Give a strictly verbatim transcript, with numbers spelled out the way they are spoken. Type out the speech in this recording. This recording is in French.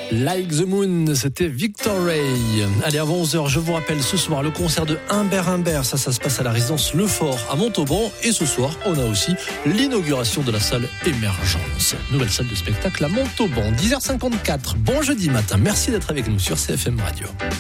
Like the Moon, c'était Victor Ray. Allez, avant onze heures, je vous rappelle ce soir le concert de Humbert Humbert. Ça, ça se passe à la résidence Le Fort à Montauban. Et ce soir, on a aussi l'inauguration de la salle Émergence. Nouvelle salle de spectacle à Montauban. dix heures cinquante-quatre. Bon jeudi matin. Merci d'être avec nous sur C F M Radio.